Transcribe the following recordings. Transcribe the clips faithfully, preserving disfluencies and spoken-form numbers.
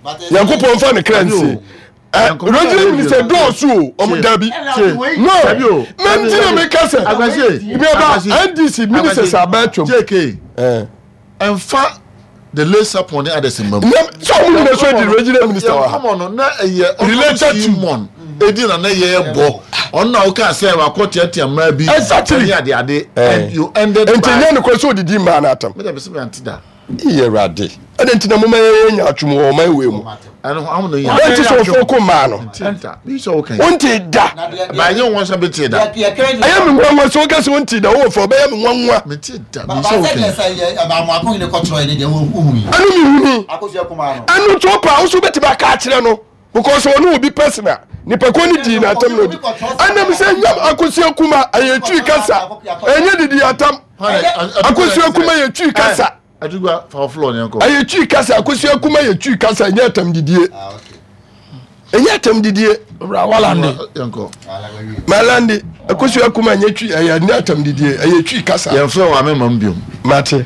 Yankopon fa ne crancy Roger minister do so o dabi no mentina me kase N D C minister sabatwom J K eh enfa the lace upon the other symbol so we dey so the regional minister come on na related to mon edi na na ye bo on na o ka say wa kwoti atia ma bi exactly ade ade and you ended entinye ne kwaso didi ma na atam me da be se antida iye rade ade ntina mo ma ye nya atwum o ma we mu ano am no ya enti so foko ma no enta bi so okay onti da ba ye won so beti da aye me nwanwa so ka so onti da wo fo ba ye me nwanwa beti da bi so okay ba mo akon ni control ni de wo hu anu mi hu akosia kuma no anu to pa wo so beti ba ka kire no because onu obi personal ni pe ko ni di na atam no bi anam se nyam akosia kuma aye tui kasa enye didi atam akosia kuma ye tui kasa adugwa fa floor ni enko aye tui kasa akosia kuma ye tui kasa enye atam didie ah okay enye atam didie walande enko malande akosia kuma enye tui aye ni atam didie aye tui kasa ye fro wa me mam biom mate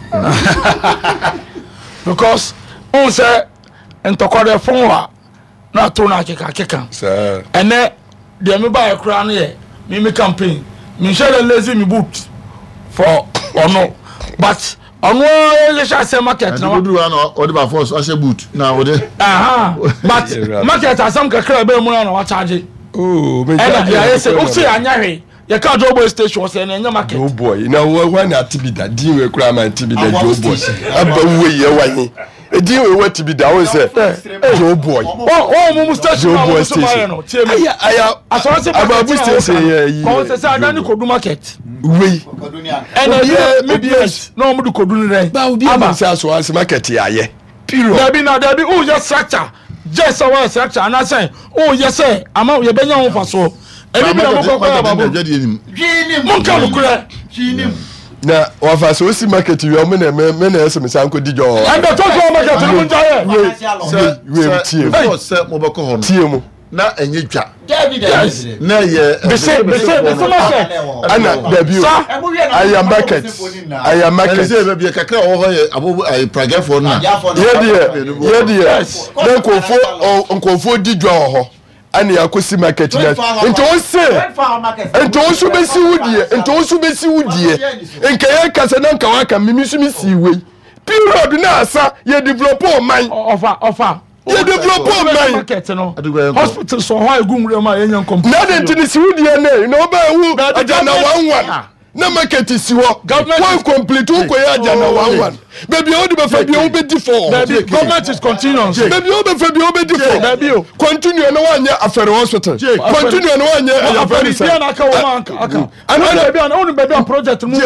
because on say entokore fun wa na to na keka keka sir ene de me buy kra no ye me me campaign me share lazy me boot for ono but ono ye sha say market na do na o de ba force o say boot na o de aha but market asam kakra be mu na wa charge oh me and ya say o say anya hwe ye ka Jobo station say na anya market oh boy na when atibida din we kra man atibida Jobo aba we ye wanye edi we wati bi da won say Joe boy oh oh mu station Joe station no tie me aya aya asonse ababu station ye yi ko se say adani kodu market we and e be no mu du kodu ni re ba obi am say aso as market ya ye period na bi na da bi o just structure just our structure na say o yes say ama ye benya ho faso e bi na mo ko ko babu jini mo kan lo kure jini na wa fa so si market wi me na me na ese me san ko dijo and the total market no mun jaye we we tie mo se mo be ko ho tie mu na enye dwa David na ye be say be say be say market ana debut I am market I am market say be kakra wo ho ye abo ai pragafo na ye de ye de na nkofo nkofo dijo ho ani akosi market na nto se nto so be si wudie nto so be si wudie nka ye kasa na nka waka mimi so mi si we period na asa ye develop o man offer offer ye develop o man market no hospital so ho agumure ma ye nyan complete na de ntini si wudie na no ba wu aja na one one na market si ho government complete wo ko ya aja na one one baby o de be fa bi o be di for government is continuous baby o be fa bi o be di for baby o continue na wanye afere hospital continue na wanye afere se na aka wo man aka ana baby ana onu baby project mu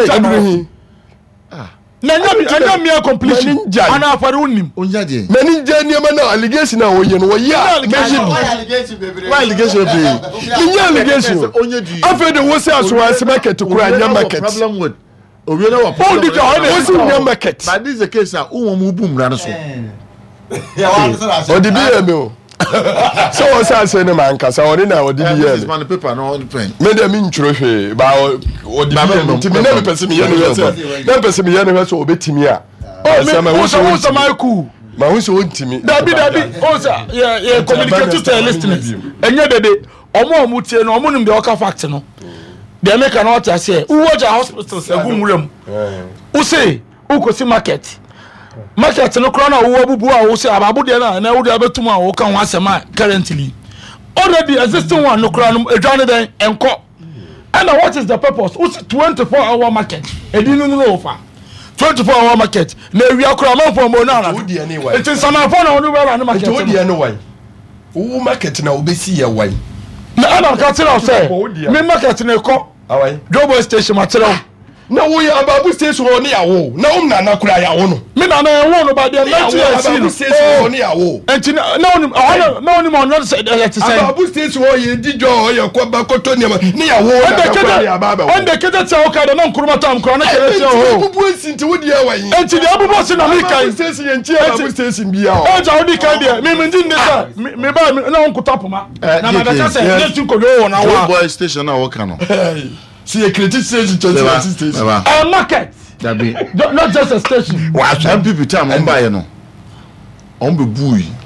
ah na nyami anya me completion ana afare unim onya de mani je niam na allegation na woye no woye allegation why allegation be ni allegation onya di afere de wo se aso as market kura nya market problem with obi na wa oh di wo se nya market but this is the case a wo mu bu mra no so ya wa so o di bi me o so o sa se ne man kasa o na o di bi this man paper no pen me de mi ntro hwe ba o di bi ti me na me pese me ye no se na pese me ye no so obetimi a o me wo so wo so my cool ma hu so ontimi dabi dabi o sa ye ye communicate to listeners enye dede omo omo tie no omo nim de oka fact no de make an order say uwoja hospital segun wuram u say u ko si market market no krona wo bubu a wo say ababu de na na wo de abetum a wo kan ho asema currently already existing one no krona edwane den enko and what is the purpose u twenty-four hour market edinu no offer twenty-four hour market na wi akora man for mo na na it is some for na onu we na market wo de no why wo market na obesi ye why na ana ka tell say me market na ko awai Jobo station material na wo ya ababu station oni yawo na um na nakura yawo no me na na yawo no ba de na tu ya ababu station oni yawo enti na oni na oni mo no say that say ababu station o ye dijo o ye kwa ba koto ni ni yawo na nakura ya baba on de kede tell o ka de na nkuruma tam kura na kede tell o bubu nti wo de yawo yin enti de abubu se na me kai station ye nti ababu station bia o e ja odi kai de me me ndi nda me ba na on kutapoma na ma da say ne tun ko do na wa boy station na wo kan no see a critic station twenty station a market that be not just a station wa some people time on buy no on be bui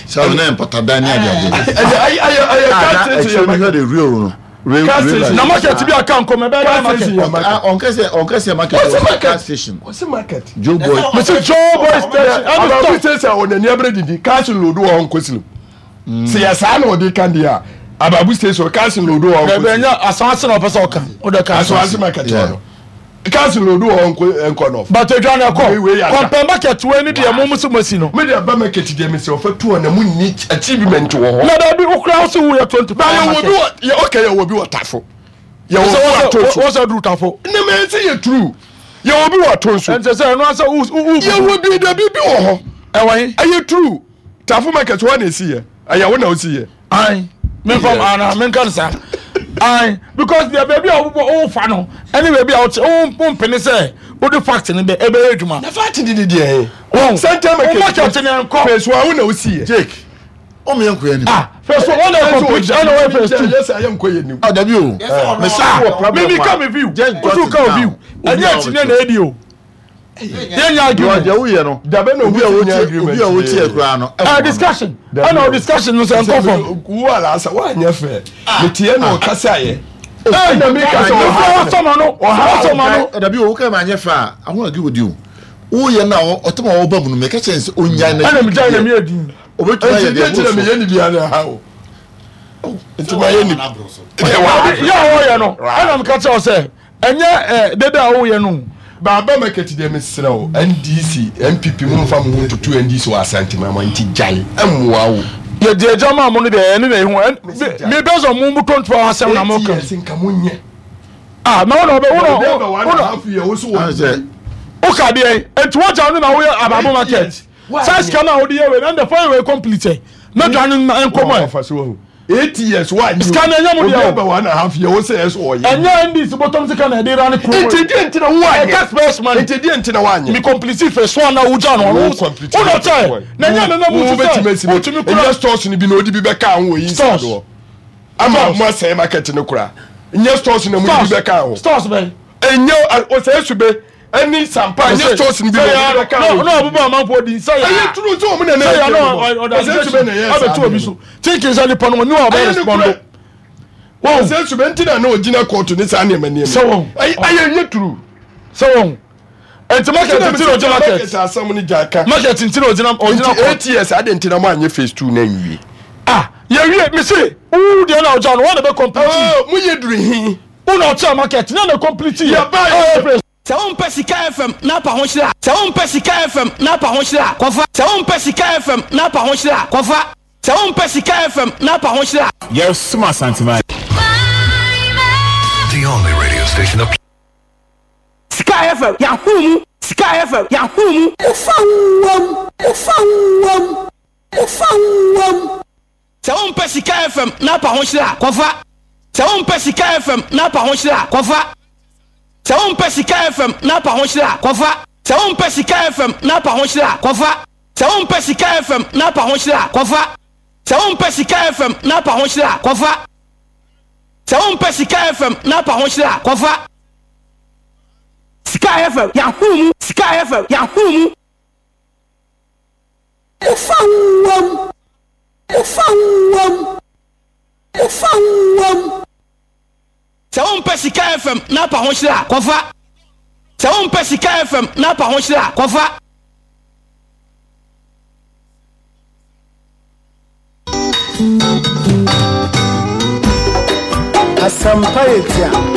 So na importada ni ade ade. Aye aye aye cat station you the real no. Real na market bi account ko me be market. On kase on kase market. Cat station. What's the market? Joe Boy. Mister Joe Boy station. Aba station on the near bread cash load on kwesilo. Se ya sa na odi kan dia. Ababu station cash load on. Be be nya asanse na opesa oka. O de cash. Asanse market no. Cash load on enko no. But e dwan e ko. Compare market we ni de mo so masi no. Me de ba market de me se ofa tu na mu ni achievement wo ho. Na da bi okra so wo ya twenty. Ba ya wo bi ya okay ya wo bi watafo. Ya wo so wo so do tafo. Na me say you true. Ya wo bi wato so. Ente say no asa u ya wo bi da bi bi wo ho. E wan. Aye true. Tafo market wo na esi ye. Aya wo na o si ye. Ai. Me from ana me kan sa. Ai because the baby o fa no. Any baby out o mpene say o the fact ni be e be adwuma. Na fact di di eh. Oh, center market. O market ni enko. Face wo na o si ye. Jake. O me enko ye ni. Ah, first one na complete and no first two. Yes, I am ko ye ni. Ah, dabi o. Me say wo problem. Me come view. Just to come view. Any atinye na edi o. Then you agreement. You ye no. Dabe no obi a wo agreement. Obi a wo ti e kura no. Ah, discussion. Ah, no discussion no say enko from. Wo ala asa wa anya fe. Me tie no kasa ye. Eh, na me ka so o so ma no. O so ma no. Dabi o ka ma anya fa. I won agree with you. Wo ye na o to ma wo ba mu no me ka chance onya na. Ana me jai na me adi. Obetuma ye de. Enti na me ye ni bia na ha o. Enti ma ye ni. Ya wo ye no. Ana me ka che o say enye eh deda wo ye no. Baba market de me sra o N D C M P P mu fa mu tutu N D C o asante ma nti jai amwa wo ye de jama mu no de ene na ehu me bezo mu mu twenty-four hours na mo kan sinka munye ah na wo be wo wo no half year wo so wo o ka de enti wo ja no na wo ababo market size kan na wo de we na the fine we complete na dwan na enkomo eight years one scan enya mo dia ba one and a half year wo say yes o ye enya ndi si bottom sika na dey run pro enti enti na wo anye tax base man enti enti na wo anye mi complete first one na wo ja no wo no tell na nya na na mu tu say tu mi kura stores ni bi na odi bi be ka ho yi sa do ama mo say market ni kura nya stores na mu bi be ka ho stores be enya o say sube any sampa nya stores ni bi be ka ho no no abubu amanfo di say ya ayi turu so mo na na say no o da sube na yes abetu obi so think is any pon mo ni o be respond wọ́n ṣe ṣùgbọ́n náà náà òjìnà kóòtù ní sáà ní ẹ̀mẹ́ ní ẹ̀mẹ́. sẹ́wọ̀n ayé ẹ̀yẹ turu. sẹ́wọ̀n ẹ̀ntì market ntí na òjìnà market. market asam ni jà ká. market ntí na òjìnà òjìnà kóòtù. eight years adé ntí na mo ànyẹ phase two náà nwie. ah yẹ wie mi se wúwú diẹ náà ọjà no wọ́n na bẹ complete. ọ̀ mo yẹ dùrù hin. wọ́n na ọ̀tí market ní na complete yẹ. yẹ báyìí. sɛ wompɛ sika fm na apa ho hyerɛ a sɛ wompɛ sika fm na apa ho hyerɛ a kɔfa sɛ wompɛ sika fm na apa ho hyerɛ a kɔfa sɛ wompɛ sika fm na apa ho hyerɛ a yes suma santima the only radio station up sika fm yahumu sika fm yahumu ufawam ufawam ufawam sɛ wompɛ sika fm na apa ho hyerɛ a kɔfa sɛ wompɛ sika fm na apa ho hyerɛ a kɔfa sɛ wompɛ sika fm na apa ho hyerɛ a kɔfa sɛ wompɛ sika fm na apa ho hyerɛ a kɔfa sɛ wompɛ sika fm na apa ho hyerɛ a kɔfa sɛ wompɛ sika fm na apa ho hyerɛ a kɔfa sɛ wompɛ sika fm na apa ho hyerɛ a kɔfa sika fm yahumu sika fm yahumu ufawam ufawam ufawam sɛ wompɛ sika fm na apa ho hyerɛ a kɔfa sɛ wompɛ sika fm na apa ho hyerɛ a kɔfa Asampa etia